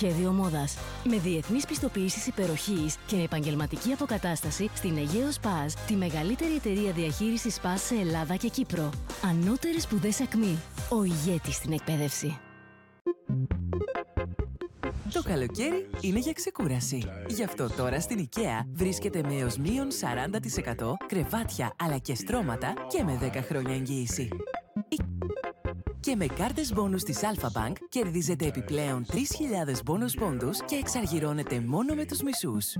σχέδιο μόδας. Με διεθνείς πιστοποιήσεις υπεροχής και επαγγελματική αποκατάσταση στην Αιγαίο Σπας, τη μεγαλύτερη εταιρεία διαχείρισης σπας σε Ελλάδα και Κύπρο. Ανώτερες σπουδές ΑΚΜΗ. Ο ηγέτης στην εκπαίδευση. Το καλοκαίρι είναι για ξεκούραση. Γι' αυτό τώρα στην IKEA βρίσκεται με έως μείον 40% κρεβάτια αλλά και στρώματα και με 10 χρόνια εγγύηση. Και με κάρτες μπόνους της Alpha Bank κερδίζετε επιπλέον 3.000 μπόνους πόντους και εξαργυρώνετε μόνο με τους μισούς.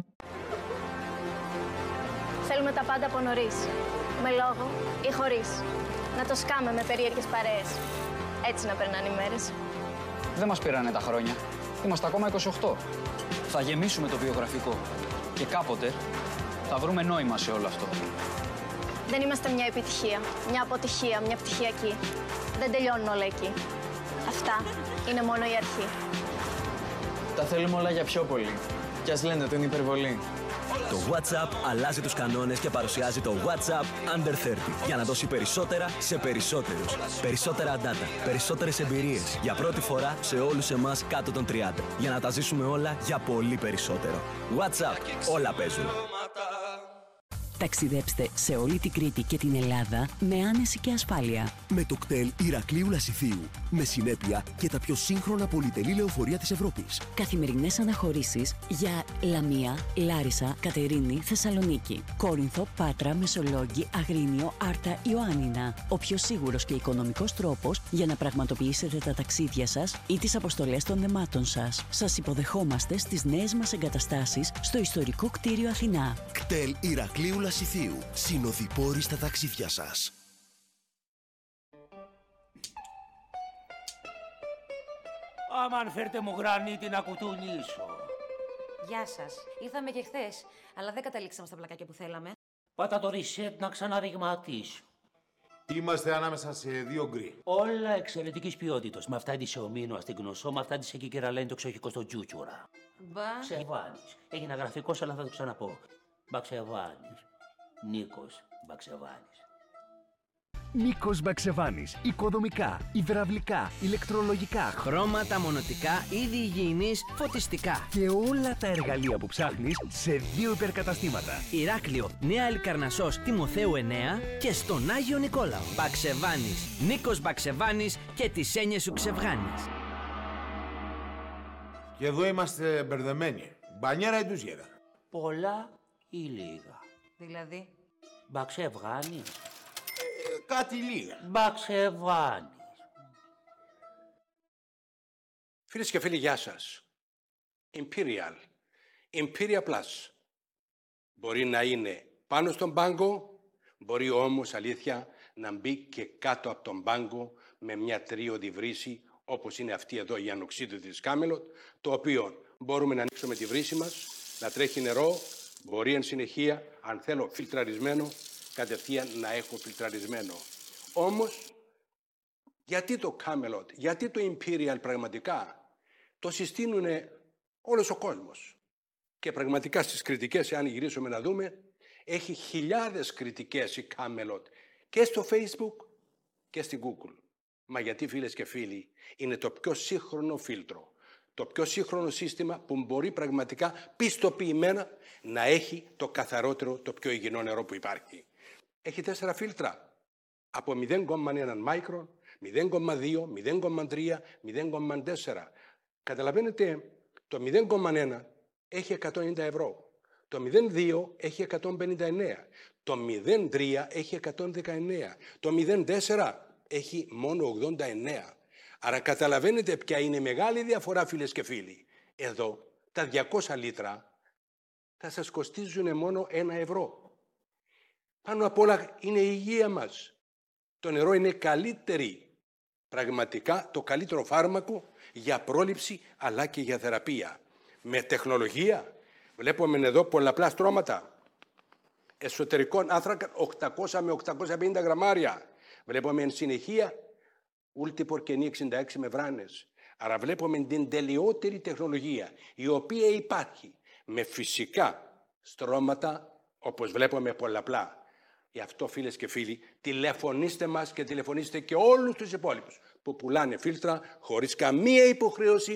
Θέλουμε τα πάντα από νωρίς. Με λόγο ή χωρίς. Να το σκάμε με περίεργες παρέες. Έτσι να περνάνε οι μέρες. Δεν μας πήρανε τα χρόνια. Είμαστε ακόμα 28. Θα γεμίσουμε το βιογραφικό. Και κάποτε θα βρούμε νόημα σε όλο αυτό. Δεν είμαστε μια επιτυχία, μια αποτυχία, μια πτυχιακή. Δεν τελειώνουν όλα εκεί. Αυτά είναι μόνο η αρχή. Τα θέλουμε όλα για πιο πολύ. Κι ας λένε ότι είναι υπερβολή. Το WhatsApp αλλάζει τους κανόνες και παρουσιάζει το WhatsApp Under 30 για να δώσει περισσότερα σε περισσότερους. Περισσότερα data, περισσότερες εμπειρίες. Για πρώτη φορά σε όλους εμάς κάτω των 30. Για να τα ζήσουμε όλα για πολύ περισσότερο. WhatsApp, όλα παίζουν. Ταξιδέψτε σε όλη την Κρήτη και την Ελλάδα με άνεση και ασφάλεια. Με το κτέλ Ηρακλείου Λασιθίου. Με συνέπεια και τα πιο σύγχρονα πολυτελή λεωφορεία της Ευρώπης. Καθημερινές αναχωρήσεις για Λαμία, Λάρισα, Κατερίνη, Θεσσαλονίκη, Κόρινθο, Πάτρα, Μεσολόγγι, Αγρίνιο, Άρτα, Ιωάννινα. Ο πιο σίγουρος και οικονομικός τρόπος για να πραγματοποιήσετε τα ταξίδια σας ή τις αποστολές των δεμάτων σας. Σας υποδεχόμαστε στις νέες μας εγκαταστάσεις στο ιστορικό κτίριο Αθηνά. Κτέλ Ηρακλείου Λασιθίου. Συνοδοιπόροι στα ταξίδια σας. Αμάν φέρτε μου γρανίτη να κουτουνίσω. Γεια σας. Ήρθαμε και χθες, αλλά δεν καταλήξαμε στα πλακάκια που θέλαμε. Πάτα το reset να ξαναριγματίσω. Είμαστε ανάμεσα σε δύο γκρι. Όλα εξαιρετικής ποιότητας. Με αυτά της ομίνου στην Γνωσό, με αυτά της εκεί κεραλένη το εξοχικό στο Τζούτσουρα. Μπαξεβάνης. Έγινε γραφικός, αλλά θα το ξαναπώ. Μπαξεβάνης. Νίκος Μπαξεβάνης. Νίκος Μπαξεβάνης. Οικοδομικά, υδραυλικά, ηλεκτρολογικά, χρώματα, μονοτικά, είδη υγιεινής, φωτιστικά. Και όλα τα εργαλεία που ψάχνεις σε 2 υπερκαταστήματα. Ηράκλειο, Νέα Αλικαρνασσός, Τιμοθέου 9 και στον Άγιο Νικόλαο. Μπαξεβάνης. Νίκος Μπαξεβάνης και τις έννοιες σου ξευγάνεις. Και εδώ είμαστε μπερδεμένοι. Μπανιέρα ή ντουζιέρα. Πολλά ή λίγα. Δηλαδή. Μπαξεβάνης. Κάτι λίγα. Μπαξεβάνης. Φίλες και φίλοι, γεια σας. Imperial Plus. Μπορεί να είναι πάνω στον πάγκο, μπορεί όμως αλήθεια να μπει και κάτω από τον πάγκο με μια τρίωδη βρύση, όπως είναι αυτή εδώ η ανοξίδωτη της Camelot, το οποίο μπορούμε να ανοίξουμε τη βρύση μας, να τρέχει νερό, μπορεί εν συνεχεία, αν θέλω φιλτραρισμένο, κατευθείαν να έχω φιλτραρισμένο. Όμως, γιατί το Camelot, γιατί το Imperial πραγματικά, το συστήνουν όλος ο κόσμος. Και πραγματικά στις κριτικές, εάν γυρίσουμε να δούμε, έχει χιλιάδες κριτικές η Camelot και στο Facebook και στην Google. Μα γιατί, φίλες και φίλοι, είναι το πιο σύγχρονο φίλτρο, το πιο σύγχρονο σύστημα που μπορεί πραγματικά πιστοποιημένα να έχει το καθαρότερο, το πιο υγιεινό νερό που υπάρχει. Έχει 4 φίλτρα, από 0,1 μάικρον, 0,2, 0,3, 0,4. Καταλαβαίνετε, το 0,1 έχει 190 ευρώ, το 0,2 έχει 159, το 0,3 έχει 119, το 0,4 έχει μόνο 89. Άρα καταλαβαίνετε ποια είναι η μεγάλη διαφορά, φίλες και φίλοι. Εδώ τα 200 λίτρα θα σας κοστίζουν μόνο 1 ευρώ. Πάνω απ' όλα είναι η υγεία μας. Το νερό είναι καλύτερη, πραγματικά το καλύτερο φάρμακο για πρόληψη αλλά και για θεραπεία. Με τεχνολογία βλέπουμε εδώ πολλαπλά στρώματα. Εσωτερικών άνθρακα 800 με 850 γραμμάρια. Βλέπουμε εν συνεχεία ούλτιπορκενή 66 μεμβράνες. Άρα βλέπουμε την τελειότερη τεχνολογία η οποία υπάρχει με φυσικά στρώματα όπως βλέπουμε πολλαπλά. Γι' αυτό, φίλες και φίλοι, τηλεφωνήστε μας και τηλεφωνήστε και όλους τους υπόλοιπους που πουλάνε φίλτρα χωρίς καμία υποχρέωση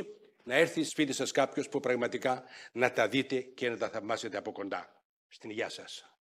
να έρθει σπίτι σας κάποιος που πραγματικά να τα δείτε και να τα θαυμάσετε από κοντά. Στην υγεία σας.